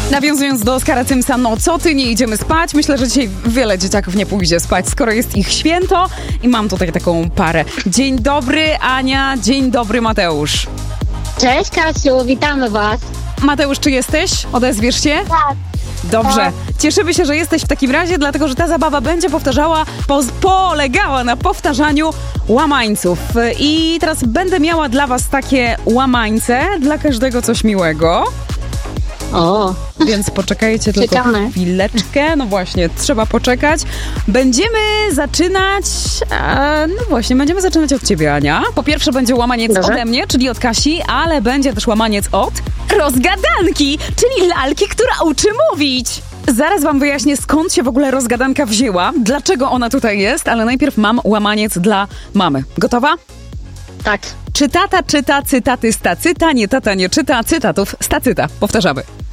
Nawiązując do Oskara Tymsa, no co ty, nie idziemy spać? Myślę, że dzisiaj wiele dzieciaków nie pójdzie spać, skoro jest ich święto i mam tutaj taką parę. Dzień dobry Ania, dzień dobry Mateusz. Cześć Kasiu, witamy Was. Mateusz, czy jesteś? Odezwiesz się? Tak. Dobrze. Cieszymy się, że jesteś w takim razie, dlatego że ta zabawa będzie polegała na powtarzaniu łamańców. I teraz będę miała dla was takie łamańce, dla każdego coś miłego. O, Więc poczekajcie tylko czekamy. chwileczkę. No właśnie, trzeba poczekać. Będziemy zaczynać... będziemy zaczynać od ciebie, Ania. Po pierwsze będzie łamaniec Dobrze. ode mnie, czyli od Kasi, ale będzie też łamaniec od rozgadanki, czyli lalki, która uczy mówić. Zaraz wam wyjaśnię, skąd się w ogóle rozgadanka wzięła, dlaczego ona tutaj jest, ale najpierw mam łamaniec dla mamy. Gotowa? Tak. Czy tata czyta cytaty z tacyta, nie tata nie czyta cytatów z tacyta. Powtarzamy.